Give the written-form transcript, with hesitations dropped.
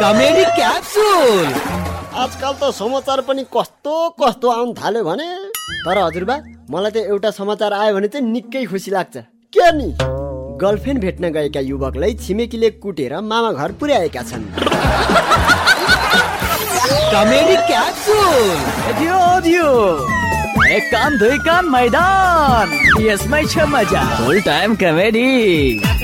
Comedy capsule. आजकल त समाचार पनि कस्तो कस्तो आउन थाल्यो भने। तर हजुरबा मलाई त एउटा समाचार आयो भने चाहिँ निकै खुसी लाग्छ। के नि गर्लफ्रेन्ड भेट्न गएका युवकलाई छिमेकीले कुटेर मामा घर पुर्याएका छन्। Comedy capsule. एक कान दुई कान मैदान, यसमै छ मजा। फुल टाइम कमेडी।